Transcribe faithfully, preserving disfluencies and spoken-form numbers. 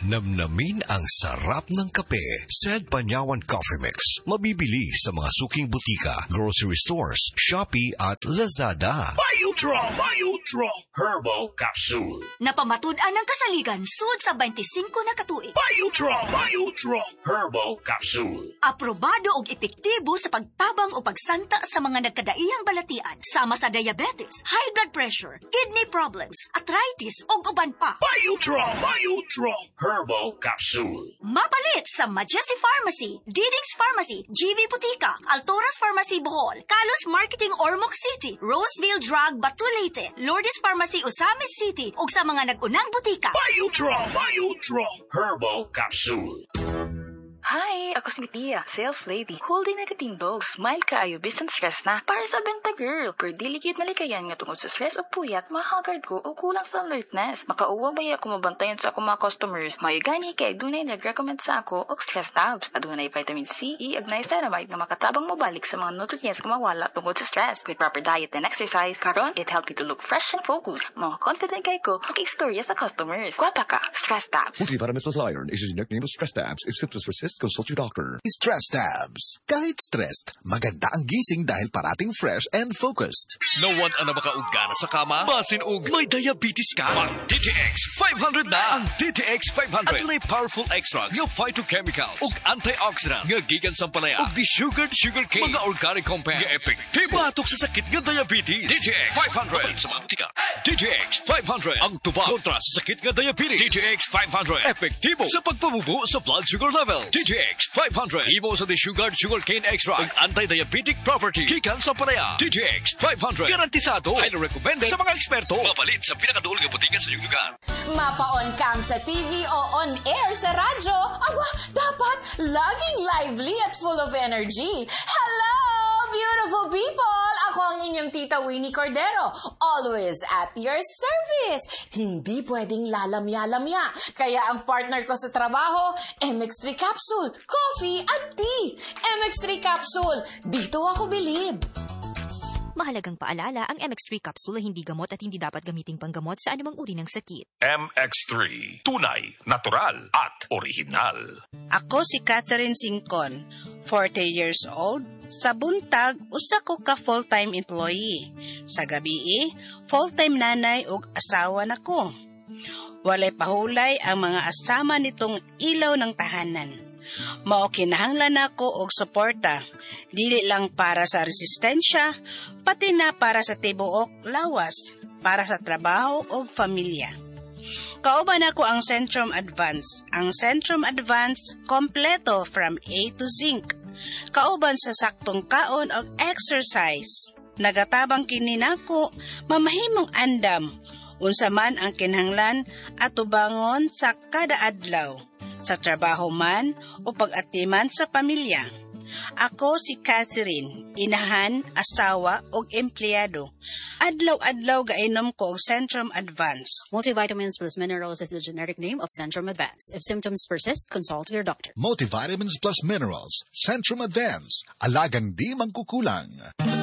Namnamin ang sarap ng kape. Said Panyawan Coffee Mix. Mabibili sa mga suking butika, grocery stores, Shopee at Lazada. Biotrol! Biotrol! Herbal Capsule. Napamatud-an ng kasaligan sud sa twenty-five na katuig. Biotrol! Biotrol! Herbal Capsule. Aprobado og epektibo sa pagtabang o pagsanta sa mga nagkadaiyang balatian sama sa diabetes, high blood pressure, kidney problems, arthritis ug uban pa. Biotrol! Biotrol! Herbal Capsule. Mapalit sa Majesty Pharmacy, Diding's Pharmacy, G V Butika, Altoras Pharmacy Bohol, Kalos Marketing Ormoc City, Roseville Drug Batulete, Lourdes Pharmacy Osamis City ug sa mga nag-unang butika. Biotrol! Biotrol! Herbal Capsule. Hi, ako si Tia, sales lady. Holding na katindog. Smile ka ayo, bisan stress na. Para sa benta girl. Per delicate malikayan nga tungod sa stress o puyat, mahagard ko o kulang sa alertness. Makauwa ba ako mabantayan sa akong mga customers? May gani kay dunay nag-recommend sa ako og stress tabs. Adunay vitamin C, E, ag niacinamide nga makatabang mobalik sa mga nutrients nga mawala tungod sa stress. With proper diet and exercise, karon it help you to look fresh and focused. Mga confident kay ko, makikistorya sa customers. Gwapa ka, stress tabs. Multivitamins plus iron is the nickname of stress tabs. If symptoms persist, consult your doctor. Stress tabs. Kahit stressed, maganda ang gising dahil parating fresh and focused. Nawan ang makaugana sa kama, basin ug may diabetes ka. Mag D T X five hundred na. Ang D T X five hundred. At may powerful extracts nga phytochemicals ug antioxidants nga gikan sa palaya ug desugared sugarcane. Mga organic compounds nga epektibo batok sa sakit nga diabetes. D T X five hundred. Sa mga butika. D T X five hundred. Ang tubag kontra sa sakit nga diabetes. D T X five hundred. Epektibo sa pagpabubo sa blood sugar level. D T X five hundred. Imo sa desugared sugarcane extract ug anti-diabetic property. Gikan sa palaya. D T X five hundred. Garantisado. Highly recommended sa mga eksperto. Mapalit sa pinakaduol nga butika sa iyong lugar. Mapaon kang sa T V o on air sa radyo. Aba, dapat laging lively at full of energy. Hello, beautiful people! Ako ang inyong tita Winnie Cordero. Always at your service. Hindi pwedeng lalamya-lamya. Kaya ang partner ko sa trabaho, M X three Capsule, coffee at tea. M X three Capsule, dito ako bilib. Mahalagang paalala, ang M X three capsule ay hindi gamot at hindi dapat gamiting panggamot sa anumang uri ng sakit. M X three. Tunay, natural, at original. Ako si Catherine Singcon, forty years old. Sa buntag, usa ko ka full-time employee. Sa gabi, full-time nanay ug asawa nako. Walay pahulay ang mga asama nitong ilaw ng tahanan. Mao kinahanglan nako og suporta, dili lang para sa resistensya, pati na para sa tibuok lawas, para sa trabaho o pamilya. Kauban ako ang Centrum Advance. Ang Centrum Advance kompleto from A to Zinc. Kauban sa saktong kaon og exercise. Nagatabang kini nako mamahimong andam. Unsa man ang kinahanglan at tubangon sa kada adlaw. Sa trabaho man o pag-atiman sa pamilya. Ako si Catherine, inahan, asawa o empleyado. Adlaw-adlaw gainom ko og Centrum Advance. Multivitamins plus minerals is the generic name of Centrum Advance. If symptoms persist, consult your doctor. Multivitamins plus minerals. Centrum Advance. Alagang di mangkukulang.